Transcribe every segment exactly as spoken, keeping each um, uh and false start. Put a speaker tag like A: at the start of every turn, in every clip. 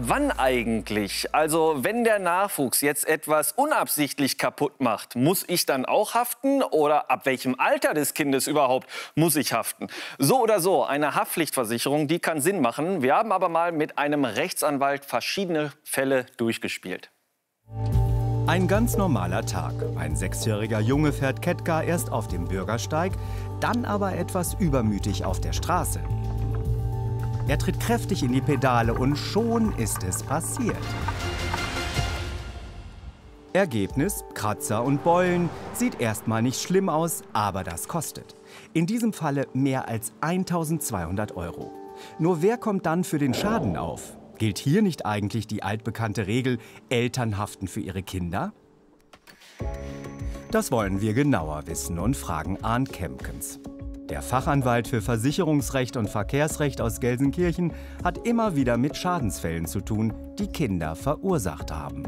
A: wann eigentlich? Also wenn der Nachwuchs jetzt etwas unabsichtlich kaputt macht, muss ich dann auch haften? Oder ab welchem Alter des Kindes überhaupt muss ich haften? So oder so, eine Haftpflichtversicherung, die kann Sinn machen. Wir haben aber mal mit einem Rechtsanwalt verschiedene Fälle durchgespielt.
B: Ein ganz normaler Tag. Ein sechsjähriger Junge fährt Kettcar erst auf dem Bürgersteig, dann aber etwas übermütig auf der Straße. Er tritt kräftig in die Pedale und schon ist es passiert. Ergebnis: Kratzer und Beulen. Sieht erstmal nicht schlimm aus, aber das kostet. In diesem Falle mehr als eintausendzweihundert Euro. Nur wer kommt dann für den Schaden auf? Gilt hier nicht eigentlich die altbekannte Regel, Eltern haften für ihre Kinder? Das wollen wir genauer wissen und fragen Arndt Kempkens. Der Fachanwalt für Versicherungsrecht und Verkehrsrecht aus Gelsenkirchen hat immer wieder mit Schadensfällen zu tun, die Kinder verursacht haben.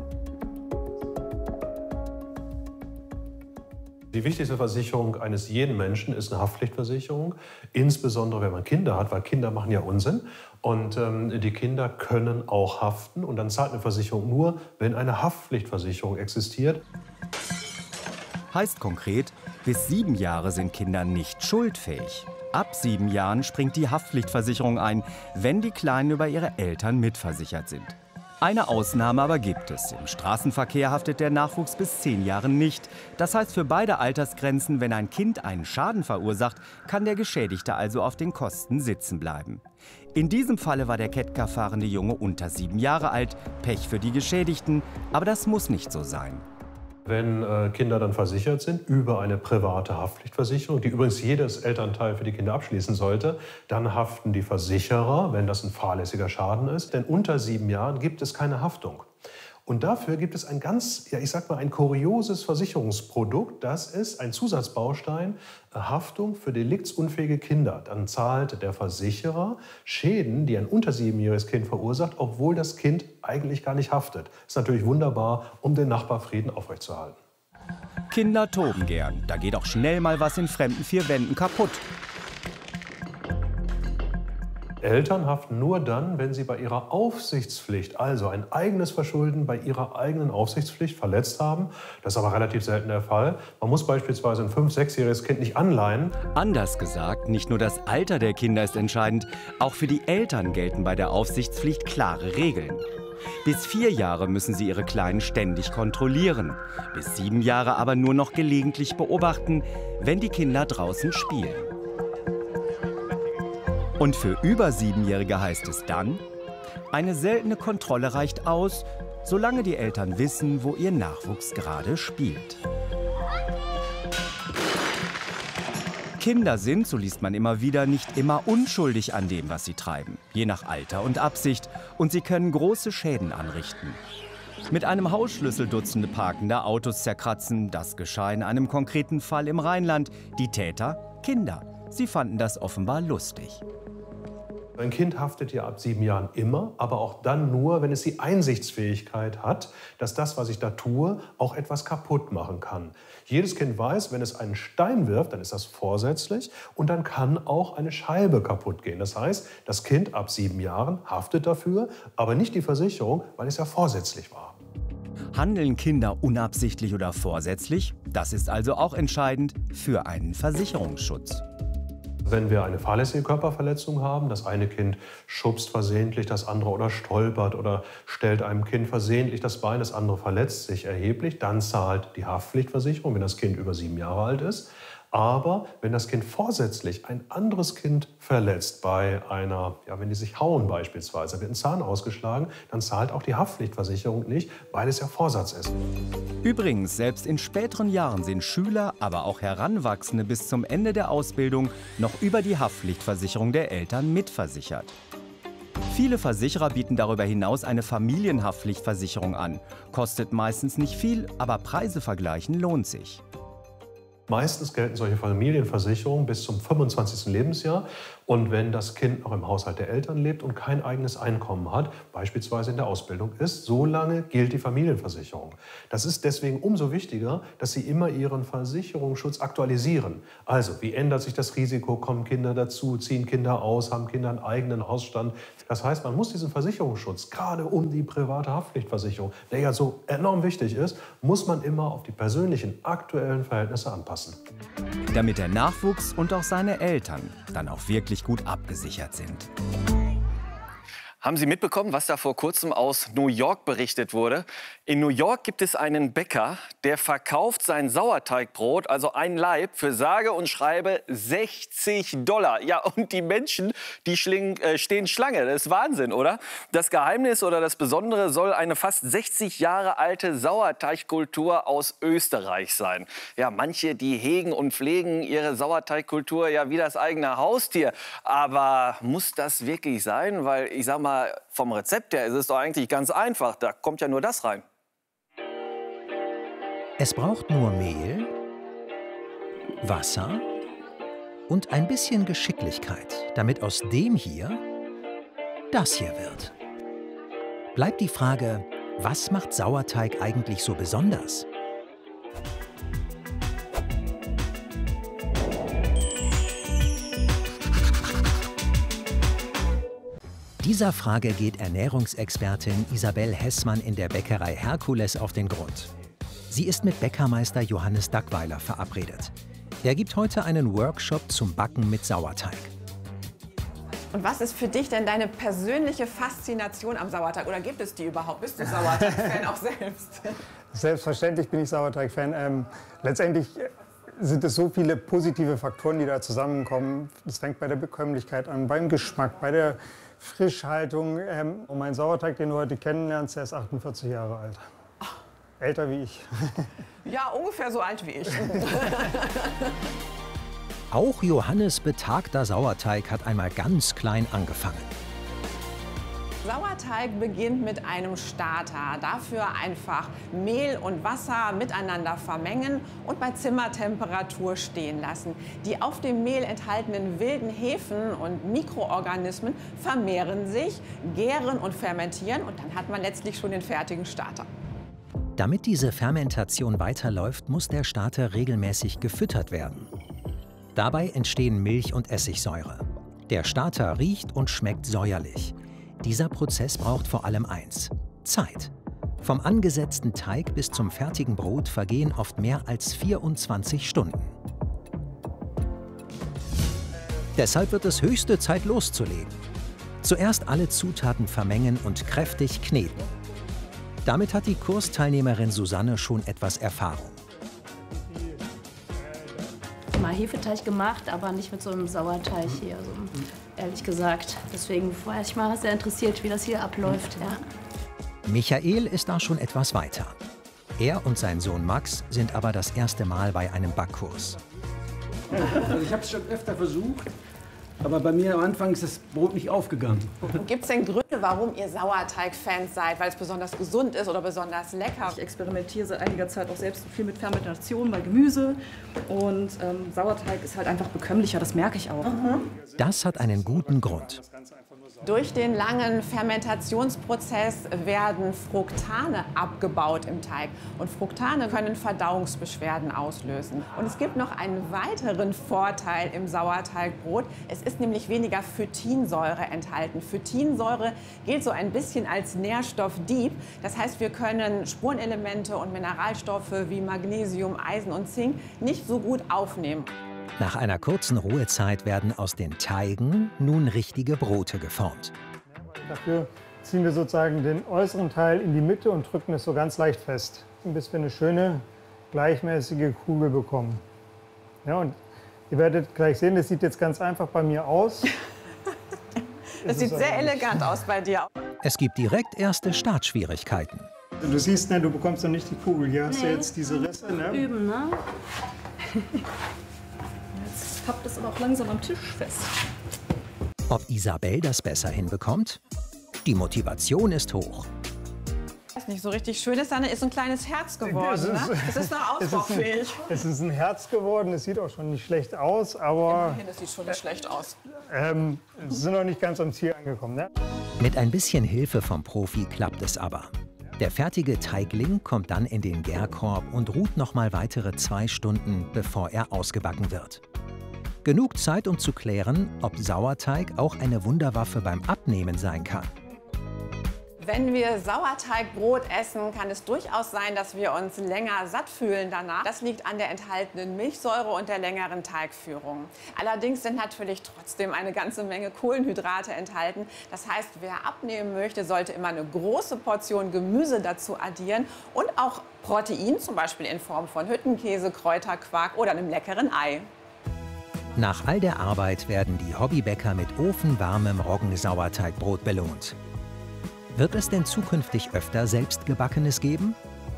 C: Die wichtigste Versicherung eines jeden Menschen ist eine Haftpflichtversicherung, insbesondere wenn man Kinder hat, weil Kinder machen ja Unsinn. Und ähm, die Kinder können auch haften und dann zahlt eine Versicherung nur, wenn eine Haftpflichtversicherung existiert.
B: Heißt konkret, bis sieben Jahre sind Kinder nicht schuldfähig. Ab sieben Jahren springt die Haftpflichtversicherung ein, wenn die Kleinen über ihre Eltern mitversichert sind. Eine Ausnahme aber gibt es. Im Straßenverkehr haftet der Nachwuchs bis zehn Jahren nicht. Das heißt für beide Altersgrenzen, wenn ein Kind einen Schaden verursacht, kann der Geschädigte also auf den Kosten sitzen bleiben. In diesem Falle war der Kettcar fahrende Junge unter sieben Jahre alt. Pech für die Geschädigten, aber das muss nicht so sein.
C: Wenn äh, Kinder dann versichert sind über eine private Haftpflichtversicherung, die übrigens jedes Elternteil für die Kinder abschließen sollte, dann haften die Versicherer, wenn das ein fahrlässiger Schaden ist. Denn unter sieben Jahren gibt es keine Haftung. Und dafür gibt es ein ganz, ja ich sag mal, ein kurioses Versicherungsprodukt. Das ist ein Zusatzbaustein, Haftung für deliktsunfähige Kinder. Dann zahlt der Versicherer Schäden, die ein unter siebenjähriges Kind verursacht, obwohl das Kind eigentlich gar nicht haftet. Das ist natürlich wunderbar, um den Nachbarfrieden aufrechtzuerhalten.
B: Kinder toben gern. Da geht auch schnell mal was in fremden vier Wänden kaputt.
C: Eltern haften nur dann, wenn sie bei ihrer Aufsichtspflicht, also ein eigenes Verschulden bei ihrer eigenen Aufsichtspflicht verletzt haben. Das ist aber relativ selten der Fall. Man muss beispielsweise ein fünf-, sechsjähriges Kind nicht anleihen.
B: Anders gesagt, nicht nur das Alter der Kinder ist entscheidend, auch für die Eltern gelten bei der Aufsichtspflicht klare Regeln. Bis vier Jahre müssen sie ihre Kleinen ständig kontrollieren, bis sieben Jahre aber nur noch gelegentlich beobachten, wenn die Kinder draußen spielen. Und für über Siebenjährige heißt es dann, eine seltene Kontrolle reicht aus, solange die Eltern wissen, wo ihr Nachwuchs gerade spielt. Kinder sind, so liest man immer wieder, nicht immer unschuldig an dem, was sie treiben, je nach Alter und Absicht, und sie können große Schäden anrichten. Mit einem Hausschlüssel Dutzende parkende Autos zerkratzen, das geschah in einem konkreten Fall im Rheinland. Die Täter? Kinder. Sie fanden das offenbar lustig.
C: Ein Kind haftet ja ab sieben Jahren immer, aber auch dann nur, wenn es die Einsichtsfähigkeit hat, dass das, was ich da tue, auch etwas kaputt machen kann. Jedes Kind weiß, wenn es einen Stein wirft, dann ist das vorsätzlich und dann kann auch eine Scheibe kaputt gehen. Das heißt, das Kind ab sieben Jahren haftet dafür, aber nicht die Versicherung, weil es ja vorsätzlich war.
B: Handeln Kinder unabsichtlich oder vorsätzlich? Das ist also auch entscheidend für einen Versicherungsschutz.
C: Wenn wir eine fahrlässige Körperverletzung haben, das eine Kind schubst versehentlich das andere oder stolpert oder stellt einem Kind versehentlich das Bein, das andere verletzt sich erheblich, dann zahlt die Haftpflichtversicherung, wenn das Kind über sieben Jahre alt ist. Aber wenn das Kind vorsätzlich ein anderes Kind verletzt, bei einer, ja, wenn die sich hauen beispielsweise, wird ein Zahn ausgeschlagen, dann zahlt auch die Haftpflichtversicherung nicht, weil es ja Vorsatz ist.
B: Übrigens, selbst in späteren Jahren sind Schüler, aber auch Heranwachsende bis zum Ende der Ausbildung noch über die Haftpflichtversicherung der Eltern mitversichert. Viele Versicherer bieten darüber hinaus eine Familienhaftpflichtversicherung an. Kostet meistens nicht viel, aber Preise vergleichen lohnt sich.
C: Meistens gelten solche Familienversicherungen bis zum fünfundzwanzigsten Lebensjahr Und wenn das Kind noch im Haushalt der Eltern lebt und kein eigenes Einkommen hat, beispielsweise in der Ausbildung ist, solange gilt die Familienversicherung. Das ist deswegen umso wichtiger, dass Sie immer Ihren Versicherungsschutz aktualisieren. Also, wie ändert sich das Risiko? Kommen Kinder dazu? Ziehen Kinder aus? Haben Kinder einen eigenen Hausstand? Das heißt, man muss diesen Versicherungsschutz, gerade um die private Haftpflichtversicherung, der ja so enorm wichtig ist, muss man immer auf die persönlichen, aktuellen Verhältnisse anpassen.
B: Damit der Nachwuchs und auch seine Eltern dann auch wirklich gut abgesichert sind.
A: Haben Sie mitbekommen, was da vor kurzem aus New York berichtet wurde? In New York gibt es einen Bäcker, der verkauft sein Sauerteigbrot, also ein Laib, für sage und schreibe sechzig Dollar. Ja, und die Menschen, die schling, äh, stehen Schlange. Das ist Wahnsinn, oder? Das Geheimnis oder das Besondere soll eine fast sechzig Jahre alte Sauerteigkultur aus Österreich sein. Ja, manche, die hegen und pflegen ihre Sauerteigkultur ja wie das eigene Haustier. Aber muss das wirklich sein? Weil, ich sag mal, vom Rezept her ist es doch eigentlich ganz einfach. Da kommt ja nur das rein.
D: Es braucht nur Mehl, Wasser und ein bisschen Geschicklichkeit, damit aus dem hier das hier wird. Bleibt die Frage, was macht Sauerteig eigentlich so besonders? Dieser Frage geht Ernährungsexpertin Isabel Hessmann in der Bäckerei Herkules auf den Grund. Sie ist mit Bäckermeister Johannes Dackweiler verabredet. Er gibt heute einen Workshop zum Backen mit Sauerteig.
E: Und was ist für dich denn deine persönliche Faszination am Sauerteig? Oder gibt es die überhaupt? Bist du Sauerteig-Fan auch selbst?
F: Selbstverständlich bin ich Sauerteig-Fan. Ähm, letztendlich sind es so viele positive Faktoren, die da zusammenkommen. Das fängt bei der Bekömmlichkeit an, beim Geschmack, bei der Frischhaltung. Ähm, und mein Sauerteig, den du heute kennenlernst, der ist achtundvierzig Jahre alt. Ach. Älter wie ich.
E: Ja, ungefähr so alt wie ich.
D: Auch Johannes' betagter Sauerteig hat einmal ganz klein angefangen.
E: Sauerteig beginnt mit einem Starter. Dafür einfach Mehl und Wasser miteinander vermengen und bei Zimmertemperatur stehen lassen. Die auf dem Mehl enthaltenen wilden Hefen und Mikroorganismen vermehren sich, gären und fermentieren und dann hat man letztlich schon den fertigen Starter.
D: Damit diese Fermentation weiterläuft, muss der Starter regelmäßig gefüttert werden. Dabei entstehen Milch und Essigsäure. Der Starter riecht und schmeckt säuerlich. Dieser Prozess braucht vor allem eins: Zeit. Vom angesetzten Teig bis zum fertigen Brot vergehen oft mehr als vierundzwanzig Stunden. Deshalb wird es höchste Zeit loszulegen. Zuerst alle Zutaten vermengen und kräftig kneten. Damit hat die Kursteilnehmerin Susanne schon etwas Erfahrung.
G: Mal Hefeteig gemacht, aber nicht mit so einem Sauerteig hier, also, ehrlich gesagt. Deswegen war ich mal sehr interessiert, wie das hier abläuft. Ja.
D: Michael ist da schon etwas weiter. Er und sein Sohn Max sind aber das erste Mal bei einem Backkurs.
H: Also ich habe es schon öfter versucht, aber bei mir am Anfang ist das Brot nicht aufgegangen.
E: Gibt es denn Gründe, warum ihr Sauerteig-Fans seid? Weil es besonders gesund ist oder besonders lecker?
I: Ich experimentiere seit einiger Zeit auch selbst viel mit Fermentation bei Gemüse. Und ähm, Sauerteig ist halt einfach bekömmlicher, das merke ich auch.
E: Mhm.
D: Das hat einen guten Grund.
E: Durch den langen Fermentationsprozess werden Fructane abgebaut im Teig. Und Fructane können Verdauungsbeschwerden auslösen. Und es gibt noch einen weiteren Vorteil im Sauerteigbrot. Es ist nämlich weniger Phytinsäure enthalten. Phytinsäure gilt so ein bisschen als Nährstoffdieb. Das heißt, wir können Spurenelemente und Mineralstoffe wie Magnesium, Eisen und Zink nicht so gut aufnehmen.
D: Nach einer kurzen Ruhezeit werden aus den Teigen nun richtige Brote geformt.
F: Dafür ziehen wir sozusagen den äußeren Teil in die Mitte und drücken es so ganz leicht fest, bis wir eine schöne, gleichmäßige Kugel bekommen. Ja, und ihr werdet gleich sehen, das sieht jetzt ganz einfach bei mir aus.
E: Das sieht sehr elegant aus bei dir.
D: Es gibt direkt erste Startschwierigkeiten.
F: Du siehst, ne, du bekommst noch nicht die Kugel. Hier hast nee. du jetzt diese Risse. Ne?
I: Üben, ne? Pappt es aber auch langsam am Tisch fest.
D: Ob Isabel das besser hinbekommt? Die Motivation ist hoch.
E: weiß nicht, so richtig schön ist, sondern ist so ein kleines Herz geworden.
F: Es ist,
E: ne? Es ist noch ausbaufähig.
F: Es ist, es ist ein Herz geworden, es sieht auch schon nicht schlecht aus, aber
E: Immerhin, das sieht schon nicht schlecht aus.
F: ähm, sie sind noch nicht ganz am Ziel angekommen. Ne?
D: Mit ein bisschen Hilfe vom Profi klappt es aber. Der fertige Teigling kommt dann in den Gärkorb und ruht noch mal weitere zwei Stunden, bevor er ausgebacken wird. Genug Zeit, um zu klären, ob Sauerteig auch eine Wunderwaffe beim Abnehmen sein kann.
E: Wenn wir Sauerteigbrot essen, kann es durchaus sein, dass wir uns länger satt fühlen danach. Das liegt an der enthaltenen Milchsäure und der längeren Teigführung. Allerdings sind natürlich trotzdem eine ganze Menge Kohlenhydrate enthalten. Das heißt, wer abnehmen möchte, sollte immer eine große Portion Gemüse dazu addieren und auch Protein, zum Beispiel in Form von Hüttenkäse, Kräuterquark oder einem leckeren Ei.
D: Nach all der Arbeit werden die Hobbybäcker mit ofenwarmem Roggensauerteigbrot belohnt. Wird es denn zukünftig öfter selbstgebackenes geben?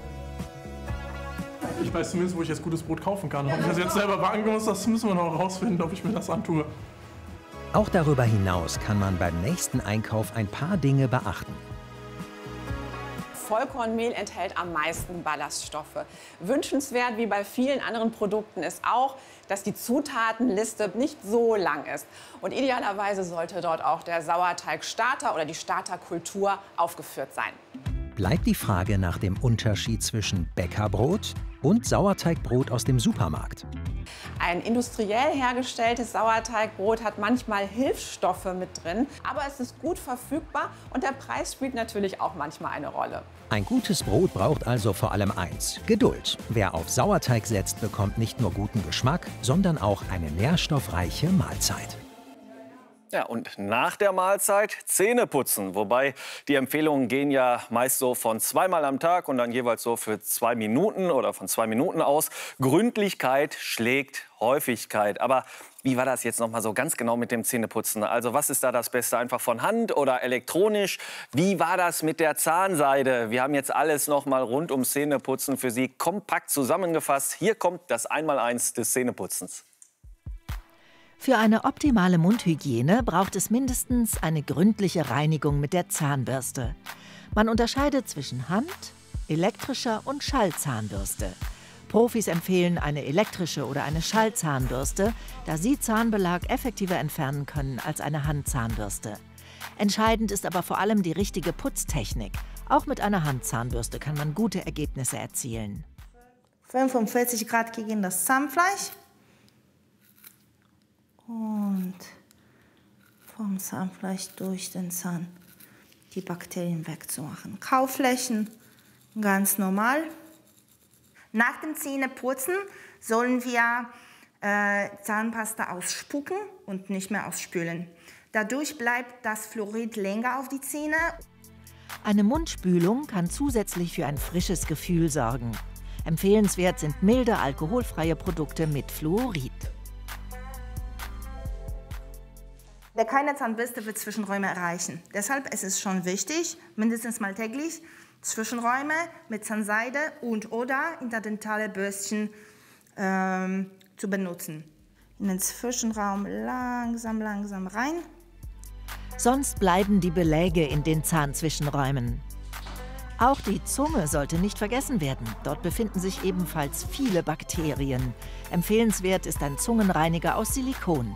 J: Ich weiß zumindest, wo ich jetzt gutes Brot kaufen kann. Ob ich das jetzt selber backen muss, das müssen wir noch herausfinden, ob ich mir das antue.
D: Auch darüber hinaus kann man beim nächsten Einkauf ein paar Dinge beachten.
E: Vollkornmehl enthält am meisten Ballaststoffe. Wünschenswert wie bei vielen anderen Produkten ist auch, dass die Zutatenliste nicht so lang ist. Und idealerweise sollte dort auch der Sauerteigstarter oder die Starterkultur aufgeführt sein.
D: Bleibt die Frage nach dem Unterschied zwischen Bäckerbrot und Sauerteigbrot aus dem Supermarkt.
E: Ein industriell hergestelltes Sauerteigbrot hat manchmal Hilfsstoffe mit drin, aber es ist gut verfügbar und der Preis spielt natürlich auch manchmal eine Rolle.
D: Ein gutes Brot braucht also vor allem eins: Geduld. Wer auf Sauerteig setzt, bekommt nicht nur guten Geschmack, sondern auch eine nährstoffreiche Mahlzeit.
A: Ja, und nach der Mahlzeit Zähne putzen. Wobei die Empfehlungen gehen ja meist so von zweimal am Tag und dann jeweils so für zwei Minuten oder von zwei Minuten aus. Gründlichkeit schlägt Häufigkeit. Aber wie war das jetzt noch mal so ganz genau mit dem Zähneputzen? Also was ist da das Beste? Einfach von Hand oder elektronisch? Wie war das mit der Zahnseide? Wir haben jetzt alles noch mal rund ums Zähneputzen für Sie kompakt zusammengefasst. Hier kommt das Einmaleins des Zähneputzens.
K: Für eine optimale Mundhygiene braucht es mindestens eine gründliche Reinigung mit der Zahnbürste. Man unterscheidet zwischen Hand-, elektrischer und Schallzahnbürste. Profis empfehlen eine elektrische oder eine Schallzahnbürste, da sie Zahnbelag effektiver entfernen können als eine Handzahnbürste. Entscheidend ist aber vor allem die richtige Putztechnik. Auch mit einer Handzahnbürste kann man gute Ergebnisse erzielen.
L: fünfundvierzig Grad gegen das Zahnfleisch. Und vom Zahnfleisch durch den Zahn die Bakterien wegzumachen. Kauflächen ganz normal. Nach dem Zähneputzen sollen wir äh, Zahnpasta ausspucken und nicht mehr ausspülen. Dadurch bleibt das Fluorid länger auf die Zähne.
K: Eine Mundspülung kann zusätzlich für ein frisches Gefühl sorgen. Empfehlenswert sind milde, alkoholfreie Produkte mit Fluorid.
L: Keine Zahnbürste wird Zwischenräume erreichen. Deshalb ist es schon wichtig, mindestens mal täglich Zwischenräume mit Zahnseide und oder interdentale Bürstchen ähm, zu benutzen. In den Zwischenraum langsam, langsam rein.
K: Sonst bleiben die Beläge in den Zahnzwischenräumen. Auch die Zunge sollte nicht vergessen werden. Dort befinden sich ebenfalls viele Bakterien. Empfehlenswert ist ein Zungenreiniger aus Silikon.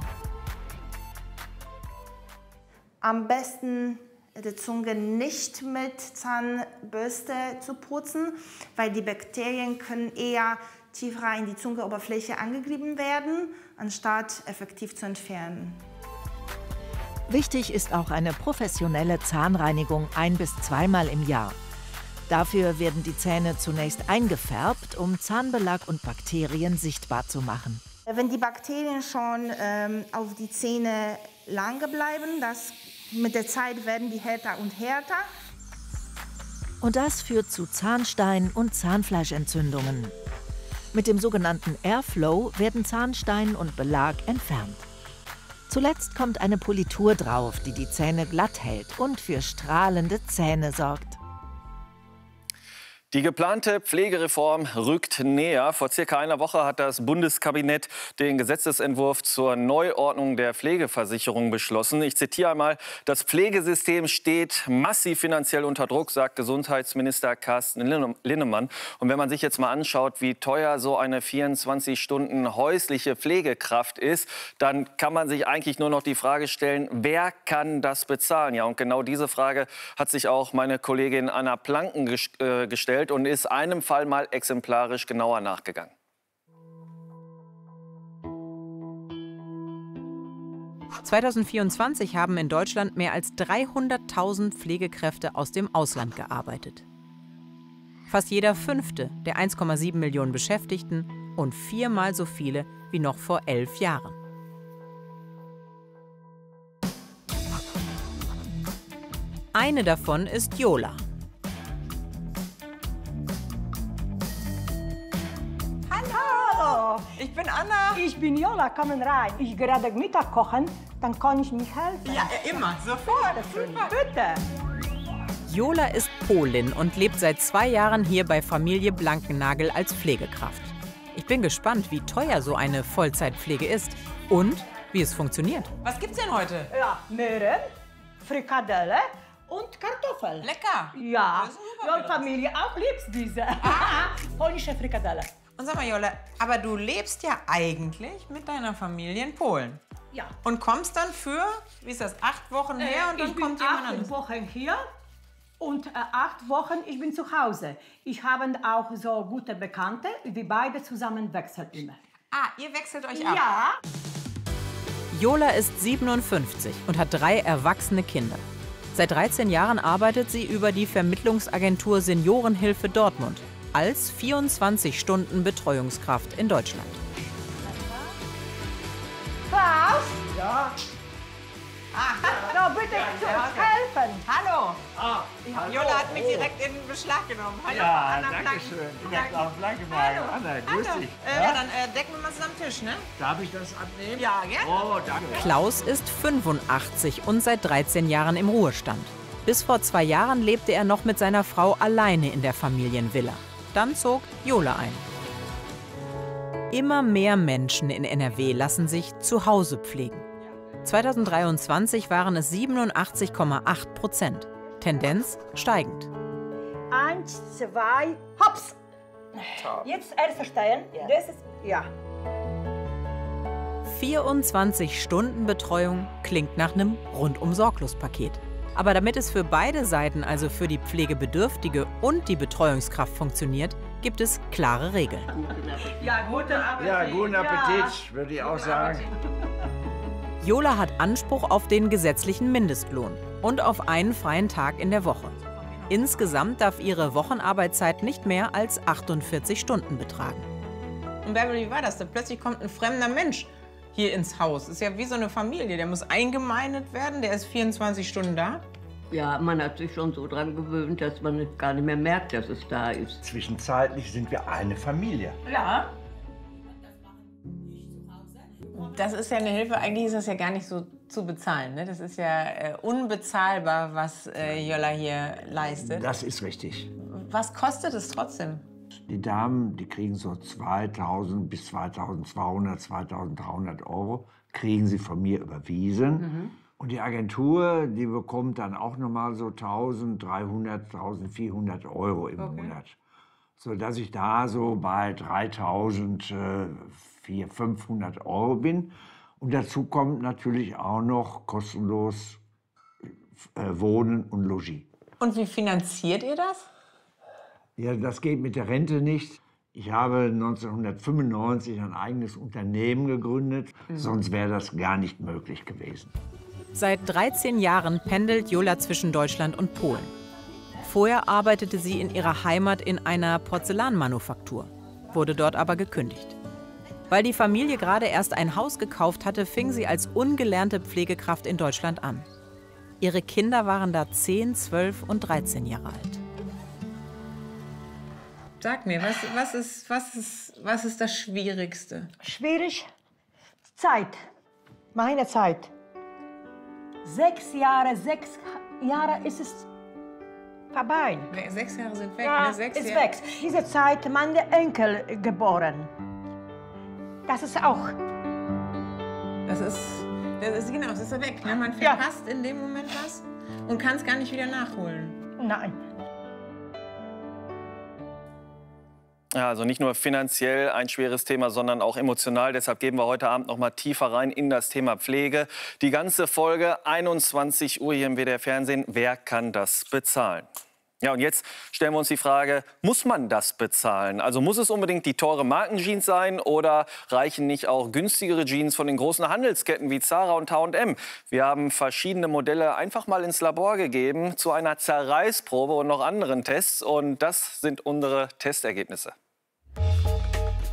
L: Am besten die Zunge nicht mit Zahnbürste zu putzen, weil die Bakterien können eher tiefer in die Zungeoberfläche angegriffen werden, anstatt effektiv zu entfernen.
K: Wichtig ist auch eine professionelle Zahnreinigung ein- bis zweimal im Jahr. Dafür werden die Zähne zunächst eingefärbt, um Zahnbelag und Bakterien sichtbar zu machen.
L: Wenn die Bakterien schon ähm, auf die Zähne lange bleiben, das, mit der Zeit werden die härter und härter.
K: Und das führt zu Zahnstein- und Zahnfleischentzündungen. Mit dem sogenannten Airflow werden Zahnstein und Belag entfernt. Zuletzt kommt eine Politur drauf, die die Zähne glatt hält und für strahlende Zähne sorgt.
A: Die geplante Pflegereform rückt näher. Vor circa einer Woche hat das Bundeskabinett den Gesetzesentwurf zur Neuordnung der Pflegeversicherung beschlossen. Ich zitiere einmal: Das Pflegesystem steht massiv finanziell unter Druck, sagt Gesundheitsminister Carsten Linnemann. Und wenn man sich jetzt mal anschaut, wie teuer so eine vierundzwanzig Stunden häusliche Pflegekraft ist, dann kann man sich eigentlich nur noch die Frage stellen, wer kann das bezahlen? Ja, und genau diese Frage hat sich auch meine Kollegin Anna Planken ges äh, gestellt und ist einem Fall mal exemplarisch genauer nachgegangen.
M: zweitausendvierundzwanzig haben in Deutschland mehr als dreihunderttausend Pflegekräfte aus dem Ausland gearbeitet. Fast jeder Fünfte der eins Komma sieben Millionen Beschäftigten und viermal so viele wie noch vor elf Jahren. Eine davon ist Jola.
N: Hallo, ich bin Anna. Ich bin Jola, kommen rein. Ich gerade Mittag kochen, dann kann ich mich helfen. Ja, immer, sofort. Super. Bitte.
M: Jola ist Polin und lebt seit zwei Jahren hier bei Familie Blankennagel als Pflegekraft. Ich bin gespannt, wie teuer so eine Vollzeitpflege ist und wie es funktioniert.
N: Was gibt's denn heute? Ja, Möhren, Frikadelle und Kartoffeln. Lecker. Ja, und Familie auch liebt diese. Polnische Frikadelle.
O: Und sag mal, Jola, aber du lebst ja eigentlich mit deiner Familie in Polen.
N: Ja.
O: Und kommst dann für, wie ist das, acht Wochen her und dann
N: ich
O: kommt
N: bin
O: jemand
N: acht
O: anderes?
N: Wochen hier und äh, acht Wochen ich bin zu Hause. Ich habe auch so gute Bekannte, die beide zusammen wechseln immer.
O: Ah, ihr wechselt euch ab?
N: Ja.
M: Jola ist siebenundfünfzig und hat drei erwachsene Kinder. Seit dreizehn Jahren arbeitet sie über die Vermittlungsagentur Seniorenhilfe Dortmund als vierundzwanzig Stunden Betreuungskraft in Deutschland.
N: Klaus?
O: Ja.
N: Ah, no, bitte
O: ja,
N: zu
O: ja,
N: uns helfen.
O: Hallo.
N: Ah,
O: hallo. Jola hat mich direkt in Beschlag genommen. Hallo,
P: ja,
O: Anna
P: danke
O: Planken.
P: schön. Ich habe auch Plankenwagen. Anna, grüß
O: Hallo.
P: dich.
O: Äh, ja? ja, dann äh, decken wir mal zusammen am Tisch, ne?
P: Darf ich das abnehmen?
O: Ja, gerne.
P: Oh, danke.
M: Klaus ist fünfundachtzig und seit dreizehn Jahren im Ruhestand. Bis vor zwei Jahren lebte er noch mit seiner Frau alleine in der Familienvilla. Dann zog Jola ein. Immer mehr Menschen in N R W lassen sich zu Hause pflegen. zweitausenddreiundzwanzig waren es siebenundachtzig Komma acht Prozent. Tendenz steigend.
N: Eins, zwei, hops. Top. Jetzt erste stellen. Ja. Das ist, ja.
M: vierundzwanzig Stunden Betreuung klingt nach einem Rundum-Sorglos-Paket. Aber damit es für beide Seiten, also für die Pflegebedürftige und die Betreuungskraft funktioniert, gibt es klare Regeln.
N: Ja, guten Appetit.
P: Ja, guten Appetit, ja. Würde ich auch sagen.
M: Jola hat Anspruch auf den gesetzlichen Mindestlohn und auf einen freien Tag in der Woche. Insgesamt darf ihre Wochenarbeitszeit nicht mehr als achtundvierzig Stunden betragen.
O: Und Beverly, wie war das denn? Plötzlich kommt ein fremder Mensch hier ins Haus. Ist ja wie so eine Familie. Der muss eingemeindet werden, der ist vierundzwanzig Stunden da.
Q: Ja, man hat sich schon so dran gewöhnt, dass man gar nicht mehr merkt, dass es da ist.
P: Zwischenzeitlich sind wir eine Familie.
O: Ja. Das ist ja eine Hilfe, eigentlich ist das ja gar nicht so zu bezahlen. Ne? Das ist ja äh, unbezahlbar, was äh, Jola hier leistet.
P: Das ist richtig.
O: Was kostet es trotzdem?
P: Die Damen, die kriegen so zweitausend bis zweitausendzweihundert, zweitausenddreihundert Euro, kriegen sie von mir überwiesen. Mhm. Und die Agentur, die bekommt dann auch nochmal so eintausenddreihundert, eintausendvierhundert Euro im okay. Monat. Sodass ich da so bei dreitausendvierhundert, fünfhundert Euro bin. Und dazu kommt natürlich auch noch kostenlos äh, Wohnen und Logis.
O: Und wie finanziert ihr das?
P: Ja, das geht mit der Rente nicht. Ich habe neunzehnhundertfünfundneunzig ein eigenes Unternehmen gegründet, mhm. sonst wäre das gar nicht möglich gewesen.
M: Seit dreizehn Jahren pendelt Jola zwischen Deutschland und Polen. Vorher arbeitete sie in ihrer Heimat in einer Porzellanmanufaktur, wurde dort aber gekündigt. Weil die Familie gerade erst ein Haus gekauft hatte, fing sie als ungelernte Pflegekraft in Deutschland an. Ihre Kinder waren da zehn, zwölf und dreizehn Jahre alt.
O: Sag mir, was, was, ist, was, ist, was ist das Schwierigste?
N: Schwierig? Zeit. Meine Zeit. Sechs Jahre, sechs Jahre ist es vorbei.
O: Sechs Jahre sind weg.
N: Ja,
O: ne? Sechs
N: ist
O: Jahre.
N: weg. Diese Zeit meine Enkel geboren. Das ist auch.
O: Das ist, das ist genau, das ist ja weg. Ne? Man verpasst ja. in dem Moment was und kann es gar nicht wieder nachholen.
N: Nein.
A: Ja, also nicht nur finanziell ein schweres Thema, sondern auch emotional. Deshalb gehen wir heute Abend noch mal tiefer rein in das Thema Pflege. Die ganze Folge, einundzwanzig Uhr hier im W D R Fernsehen. Wer kann das bezahlen? Ja, und jetzt stellen wir uns die Frage, muss man das bezahlen? Also muss es unbedingt die teure Markenjeans sein oder reichen nicht auch günstigere Jeans von den großen Handelsketten wie Zara und H und M? Wir haben verschiedene Modelle einfach mal ins Labor gegeben zu einer Zerreißprobe und noch anderen Tests. Und das sind unsere Testergebnisse.